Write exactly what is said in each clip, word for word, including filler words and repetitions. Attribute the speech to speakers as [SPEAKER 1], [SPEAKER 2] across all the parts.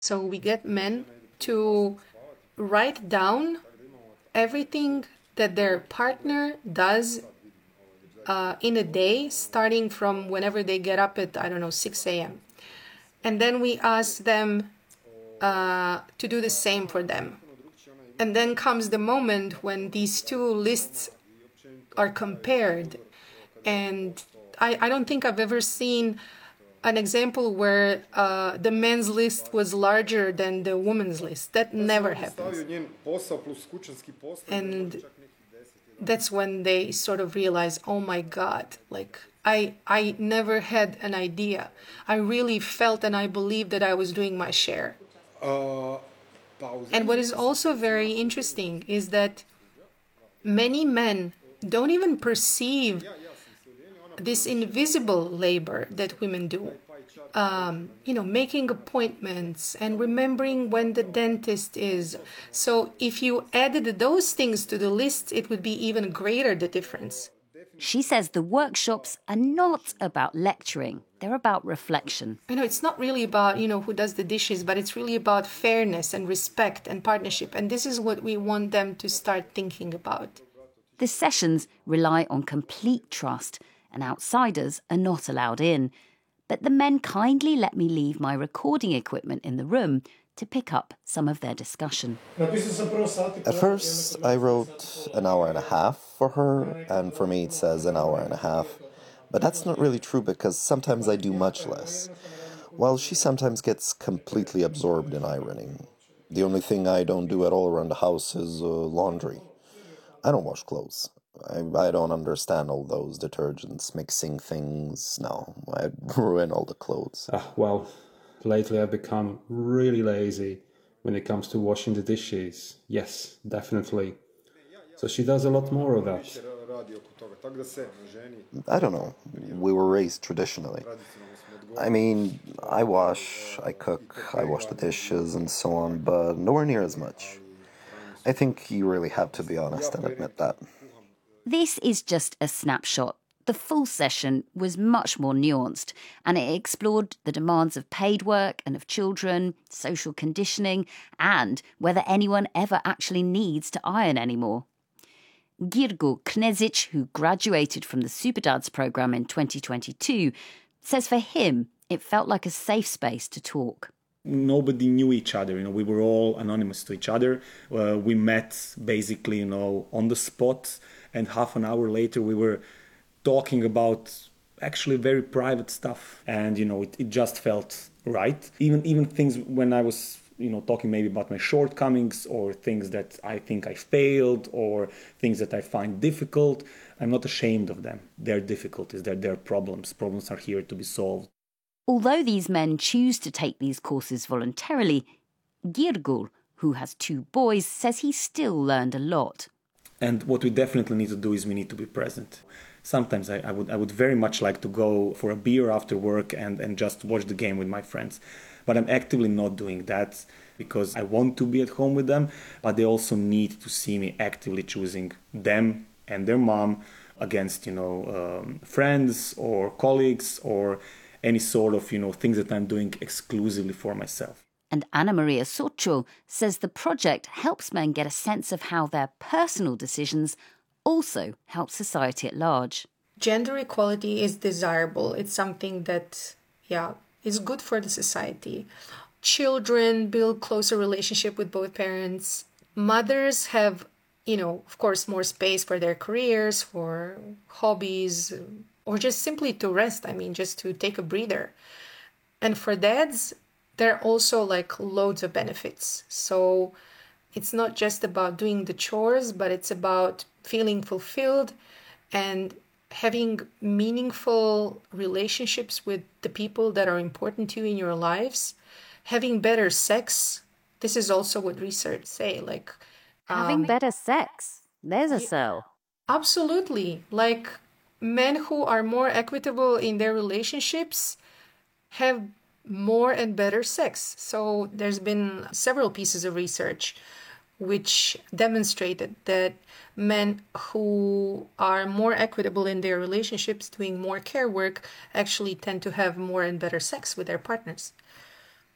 [SPEAKER 1] So we get men to write down everything that their partner does uh, in a day, starting from whenever they get up at, I don't know, six a.m. And then we ask them uh, to do the same for them. And then comes the moment when these two lists are compared. And I, I don't think I've ever seen an example where uh, the men's list was larger than the woman's list. That never happens. And that's when they sort of realize, oh my God, like I I never had an idea. I really felt and I believed that I was doing my share. And what is also very interesting is that many men don't even perceive this invisible labor that women do. Um, you know, making appointments and remembering when the dentist is. So if you added those things to the list, it would be even greater, the difference.
[SPEAKER 2] She says the workshops are not about lecturing. They're about reflection.
[SPEAKER 1] You know, it's not really about, you know, who does the dishes, but it's really about fairness and respect and partnership. And this is what we want them to start thinking about.
[SPEAKER 2] The sessions rely on complete trust, and outsiders are not allowed in. But the men kindly let me leave my recording equipment in the room to pick up some of their discussion.
[SPEAKER 3] At first, I wrote an hour and a half for her, and for me it says an hour and a half. But that's not really true because sometimes I do much less, while she sometimes gets completely absorbed in ironing. The only thing I don't do at all around the house is uh, laundry. I don't wash clothes. I, I don't understand all those detergents, mixing things. No, I'd ruin all the clothes.
[SPEAKER 4] Uh, well, lately I've become really lazy when it comes to washing the dishes. Yes, definitely. So she does a lot more of that.
[SPEAKER 3] I don't know. We were raised traditionally. I mean, I wash, I cook, I wash the dishes and so on, but nowhere near as much. I think you really have to be honest and admit that.
[SPEAKER 2] This is just a snapshot. The full session was much more nuanced, and it explored the demands of paid work and of children, social conditioning, and whether anyone ever actually needs to iron anymore. Girgo Knezic, who graduated from the Superdads programme in twenty twenty-two, says for him it felt like a safe space to talk.
[SPEAKER 5] Nobody knew each other, you know, we were all anonymous to each other. Uh, we met basically, you know, on the spot, and half an hour later we were talking about actually very private stuff, and you know, it, it just felt right. Even even things when I was, you know, talking maybe about my shortcomings or things that I think I failed or things that I find difficult, I'm not ashamed of them. They're difficulties, they're, they're problems. Problems are here to be solved.
[SPEAKER 2] Although these men choose to take these courses voluntarily, Girgul, who has two boys, says he still learned a lot.
[SPEAKER 5] And what we definitely need to do is we need to be present. Sometimes I, I would I would very much like to go for a beer after work and, and just watch the game with my friends. But I'm actively not doing that because I want to be at home with them, but they also need to see me actively choosing them and their mom against, you know, um, friends or colleagues or any sort of, you know, things that I'm doing exclusively for myself.
[SPEAKER 2] And Anna Maria Socho says the project helps men get a sense of how their personal decisions also help society at large.
[SPEAKER 1] Gender equality is desirable. It's something that, yeah, is good for the society. Children build closer relationship with both parents. Mothers have, you know, of course, more space for their careers, for hobbies, or just simply to rest. I mean, just to take a breather. And for dads, there are also like loads of benefits. So it's not just about doing the chores, but it's about feeling fulfilled and having meaningful relationships with the people that are important to you in your lives, having better sex. This is also what research say, like
[SPEAKER 2] having um, better sex. There's a cell.
[SPEAKER 1] Absolutely. Like men who are more equitable in their relationships have more and better sex. So there's been several pieces of research which demonstrated that men who are more equitable in their relationships, doing more care work, actually tend to have more and better sex with their partners.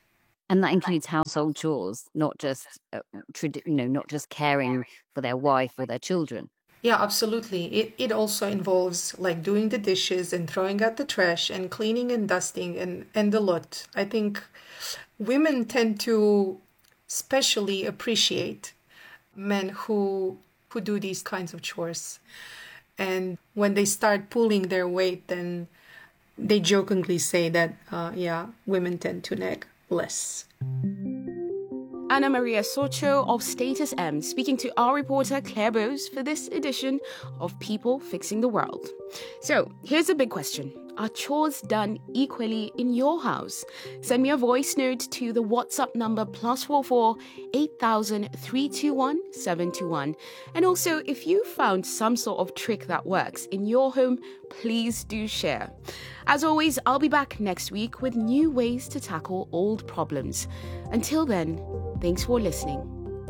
[SPEAKER 2] And that includes household chores, not just, uh, trad- you know, not just caring for their wife or their children.
[SPEAKER 1] Yeah, absolutely. It it also involves like doing the dishes and throwing out the trash and cleaning and dusting and, and a lot. I think women tend to especially appreciate men who who do these kinds of chores. And when they start pulling their weight, then they jokingly say that, uh, yeah, women tend to nag less.
[SPEAKER 6] Anna Maria Socho of Status M speaking to our reporter Claire Bose for this edition of People Fixing the World. So, here's a big question. Are chores done equally in your house? Send me a voice note to the WhatsApp number plus four four eight thousand three two one seven two one. And also, if you found some sort of trick that works in your home, please do share. As always, I'll be back next week with new ways to tackle old problems. Until then, thanks for listening.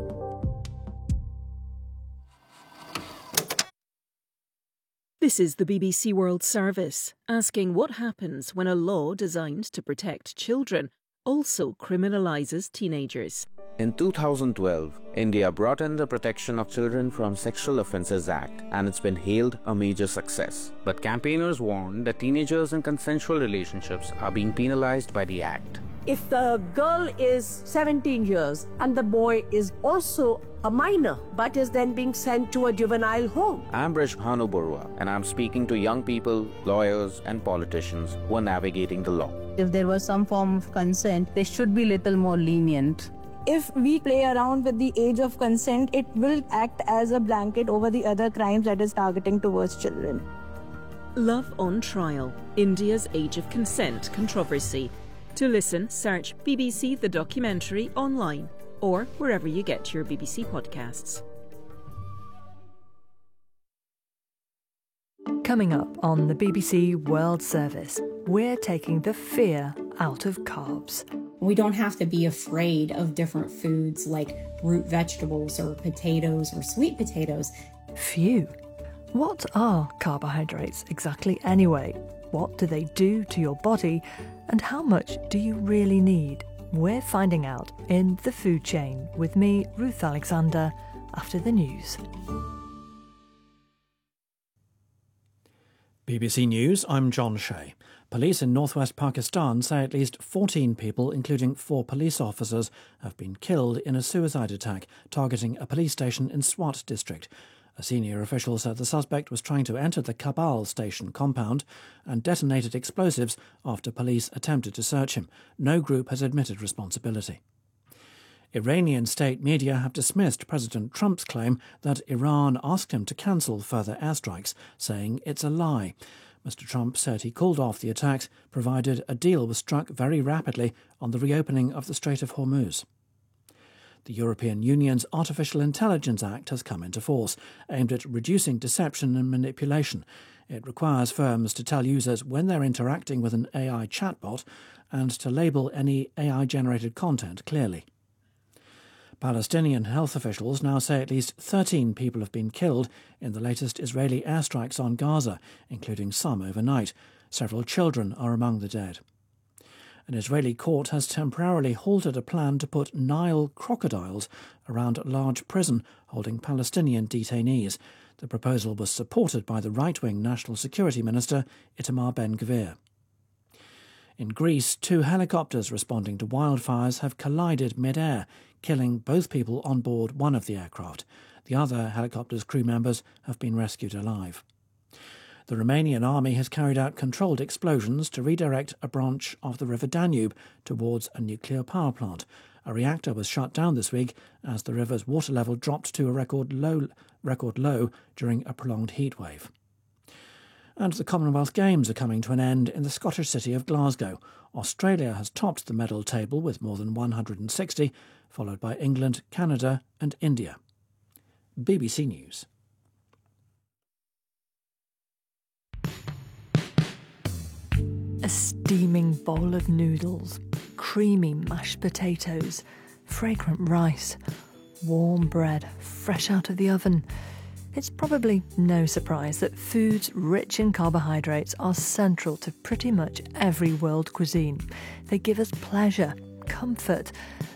[SPEAKER 7] This is the B B C World Service, asking what happens when a law designed to protect children also criminalises teenagers.
[SPEAKER 8] In two thousand twelve, India brought in the Protection of Children from Sexual Offences Act, and it's been hailed a major success. But campaigners warn that teenagers in consensual relationships are being penalised by the act.
[SPEAKER 9] If the girl is seventeen years and the boy is also a minor but is then being sent to a juvenile home.
[SPEAKER 8] I'm Brish Bhanu Barua, and I'm speaking to young people, lawyers and politicians who are navigating the law.
[SPEAKER 10] If there was some form of consent, they should be little more lenient.
[SPEAKER 11] If we play around with the age of consent, it will act as a blanket over the other crimes that is targeting towards children.
[SPEAKER 7] Love on Trial, India's Age of Consent controversy. To listen, search B B C The Documentary online or wherever you get your B B C podcasts.
[SPEAKER 12] Coming up on the B B C World Service, we're taking the fear out of carbs.
[SPEAKER 13] We don't have to be afraid of different foods like root vegetables or potatoes or sweet potatoes.
[SPEAKER 12] Phew. What are carbohydrates exactly anyway? What do they do to your body? And how much do you really need? We're finding out in The Food Chain with me, Ruth Alexander, after the news.
[SPEAKER 14] B B C News, I'm John Shea. Police in northwest Pakistan say at least fourteen people, including four police officers, have been killed in a suicide attack targeting a police station in Swat district. A senior official said the suspect was trying to enter the Kabul station compound and detonated explosives after police attempted to search him. No group has admitted responsibility. Iranian state media have dismissed President Trump's claim that Iran asked him to cancel further airstrikes, saying it's a lie. Mister Trump said he called off the attacks provided a deal was struck very rapidly on the reopening of the Strait of Hormuz. The European Union's Artificial Intelligence Act has come into force, aimed at reducing deception and manipulation. It requires firms to tell users when they're interacting with an A I chatbot and to label any A I-generated content clearly. Palestinian health officials now say at least thirteen people have been killed in the latest Israeli airstrikes on Gaza, including some overnight. Several children are among the dead. An Israeli court has temporarily halted a plan to put Nile crocodiles around a large prison holding Palestinian detainees. The proposal was supported by the right-wing National Security Minister Itamar Ben-Gvir. In Greece, two helicopters responding to wildfires have collided mid-air, killing both people on board one of the aircraft. The other helicopter's crew members have been rescued alive. The Romanian army has carried out controlled explosions to redirect a branch of the River Danube towards a nuclear power plant. A reactor was shut down this week as the river's water level dropped to a record low, record low during a prolonged heatwave. And the Commonwealth Games are coming to an end in the Scottish city of Glasgow. Australia has topped the medal table with more than one hundred sixty, followed by England, Canada and India. B B C News.
[SPEAKER 12] A steaming bowl of noodles, creamy mashed potatoes, fragrant rice, warm bread fresh out of the oven. It's probably no surprise that foods rich in carbohydrates are central to pretty much every world cuisine. They give us pleasure, comfort.